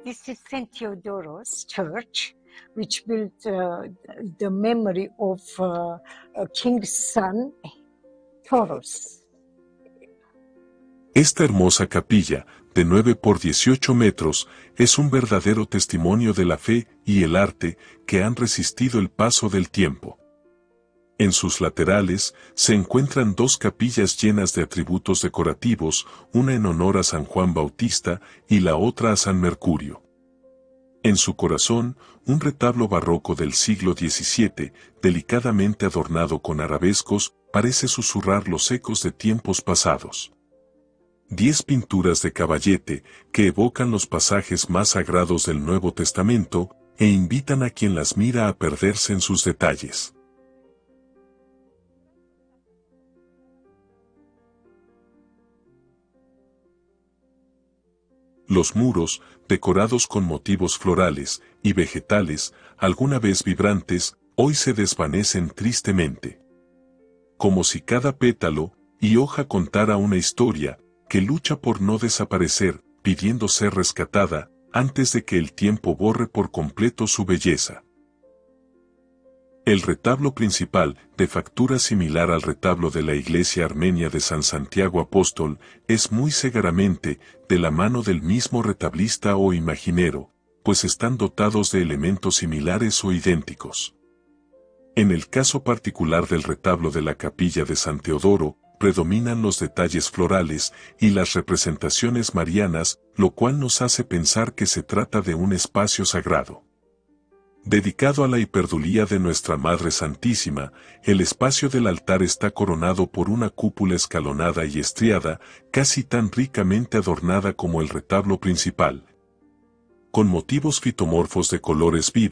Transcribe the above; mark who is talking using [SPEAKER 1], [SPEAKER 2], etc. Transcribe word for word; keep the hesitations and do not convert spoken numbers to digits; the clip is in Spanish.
[SPEAKER 1] This is Saint Theodoros Church, which built uh, the memory of uh, uh, King's son, Thoros.
[SPEAKER 2] Esta hermosa capilla, de nueve por dieciocho metros, es un verdadero testimonio de la fe y el arte que han resistido el paso del tiempo. En sus laterales se encuentran dos capillas llenas de atributos decorativos, una en honor a San Juan Bautista y la otra a San Mercurio. En su corazón, un retablo barroco del siglo diecisiete, delicadamente adornado con arabescos, parece susurrar los ecos de tiempos pasados. Diez pinturas de caballete que evocan los pasajes más sagrados del Nuevo Testamento e invitan a quien las mira a perderse en sus detalles. Los muros, decorados con motivos florales y vegetales, alguna vez vibrantes, hoy se desvanecen tristemente. Como si cada pétalo y hoja contara una historia que lucha por no desaparecer, pidiendo ser rescatada, antes de que el tiempo borre por completo su belleza. El retablo principal, de factura similar al retablo de la iglesia armenia de San Santiago Apóstol, es muy segaramente de la mano del mismo retablista o imaginero, pues están dotados de elementos similares o idénticos. En el caso particular del retablo de la capilla de San Teodoro, predominan los detalles florales y las representaciones marianas, lo cual nos hace pensar que se trata de un espacio sagrado. Dedicado a la hiperdulía de Nuestra Madre Santísima, el espacio del altar está coronado por una cúpula escalonada y estriada, casi tan ricamente adornada como el retablo principal, con motivos fitomorfos de colores vivos.